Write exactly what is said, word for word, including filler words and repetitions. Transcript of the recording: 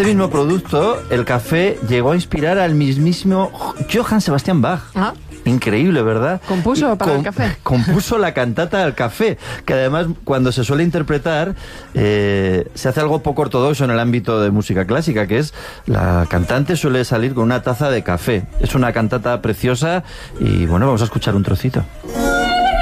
este mismo producto, el café llegó a inspirar al mismísimo Johann Sebastian Bach. Ah. Increíble, ¿verdad? Compuso para Com- el café. Compuso la cantata del café, que además cuando se suele interpretar eh, se hace algo poco ortodoxo en el ámbito de música clásica, que es la cantante suele salir con una taza de café. Es una cantata preciosa y bueno, vamos a escuchar un trocito.